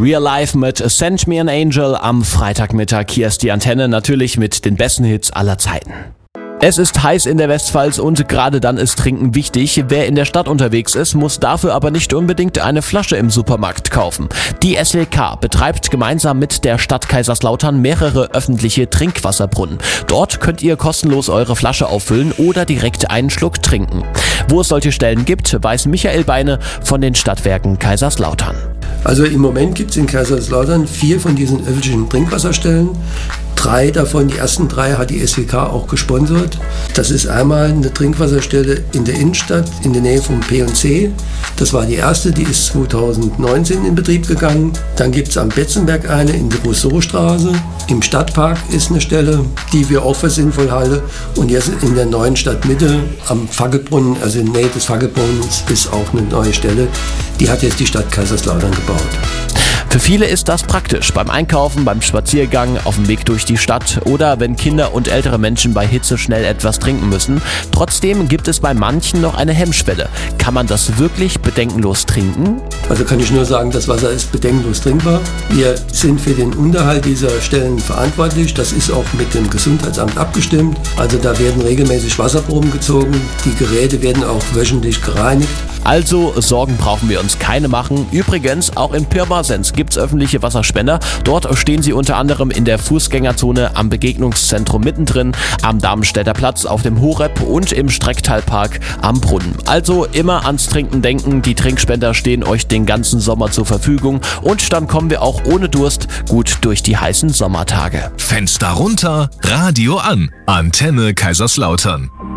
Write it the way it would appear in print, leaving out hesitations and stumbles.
Real Life mit Send Me an Angel am Freitagmittag. Hier ist die Antenne, natürlich mit den besten Hits aller Zeiten. Es ist heiß in der Westpfalz und gerade dann ist Trinken wichtig. Wer in der Stadt unterwegs ist, muss dafür aber nicht unbedingt eine Flasche im Supermarkt kaufen. Die SWK betreibt gemeinsam mit der Stadt Kaiserslautern mehrere öffentliche Trinkwasserbrunnen. Dort könnt ihr kostenlos eure Flasche auffüllen oder direkt einen Schluck trinken. Wo es solche Stellen gibt, weiß Michael Beine von den Stadtwerken Kaiserslautern. Also im Moment gibt es in Kaiserslautern 4 von diesen öffentlichen Trinkwasserstellen. 3 davon, die ersten 3 hat die SWK auch gesponsert. Das ist einmal eine Trinkwasserstelle in der Innenstadt, in der Nähe vom P&C. Das war die erste, die ist 2019 in Betrieb gegangen. Dann gibt es am Betzenberg eine in der Rousseau-Straße. Im Stadtpark ist eine Stelle, die wir auch für sinnvoll halten. Und jetzt in der neuen Stadtmitte am Fackelbrunnen, also in der Nähe des Fackelbrunnens, ist auch eine neue Stelle. Die hat jetzt die Stadt Kaiserslautern gebaut. Für viele ist das praktisch, beim Einkaufen, beim Spaziergang, auf dem Weg durch die Stadt oder wenn Kinder und ältere Menschen bei Hitze schnell etwas trinken müssen. Trotzdem gibt es bei manchen noch eine Hemmschwelle. Kann man das wirklich bedenkenlos trinken? Also kann ich nur sagen, das Wasser ist bedenkenlos trinkbar. Wir sind für den Unterhalt dieser Stellen verantwortlich. Das ist auch mit dem Gesundheitsamt abgestimmt. Also da werden regelmäßig Wasserproben gezogen. Die Geräte werden auch wöchentlich gereinigt. Also Sorgen brauchen wir uns keine machen. Übrigens, auch in Pirmasens gibt's öffentliche Wasserspender. Dort stehen sie unter anderem in der Fußgängerzone am Begegnungszentrum mittendrin, am Darmstädter Platz, auf dem Horeb und im Strecktalpark am Brunnen. Also immer ans Trinken denken. Die Trinkspender stehen euch den ganzen Sommer zur Verfügung und dann kommen wir auch ohne Durst gut durch die heißen Sommertage. Fenster runter, Radio an. Antenne Kaiserslautern.